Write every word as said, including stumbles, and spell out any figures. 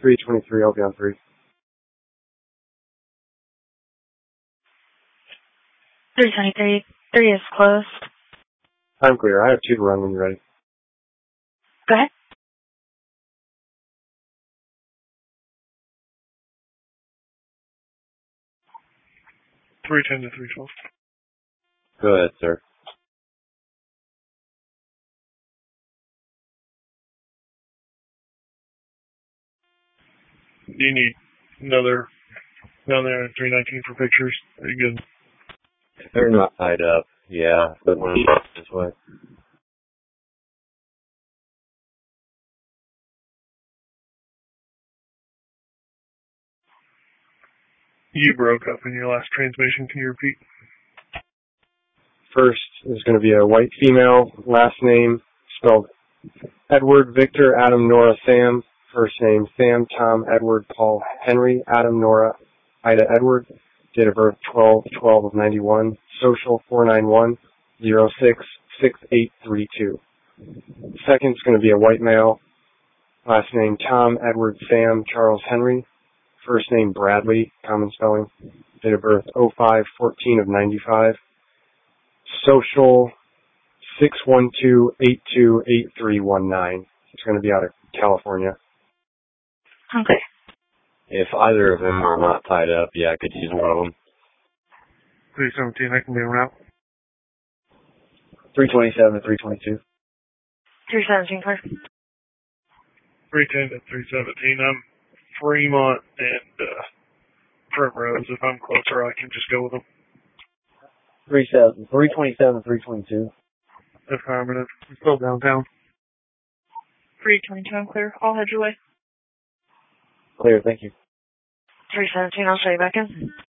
three twenty-three, I'll be on three. three twenty-three, three is closed. I'm clear. I have two to run when you're ready. Go ahead. three ten to three twelve. Go ahead, sir. Do you need another down there at three nineteen for pictures? Are you good? If they're not tied up, yeah, but when it's this way. You broke up in your last transmission. Can you repeat? First is going to be a white female, last name spelled Edward, Victor, Adam, Nora, Sam. First name Sam, Tom, Edward, Paul, Henry, Adam, Nora, Ida, Edward. Date of birth twelve twelve of ninety-one. Social four nine one zero six six eight three two. Second is going to be a white male, last name Tom, Edward, Sam, Charles, Henry. First name Bradley, common spelling. Date of birth oh five fourteen of ninety-five. Social six one two eight two eight three one nine. It's going to be out of California. Okay. If either of them are not tied up, yeah, I could use one of them. three seventeen, I can be en route. three twenty-seven to three twenty-two. three seventeen, clear. three ten to three seventeen. I'm Fremont and uh, Primrose. If I'm closer, I can just go with them. three twenty-seven, three twenty-two. Affirmative. I'm still downtown. three twenty-two, I'm clear. I'll head your way. Clear, thank you. three seventeen, I'll show you back in.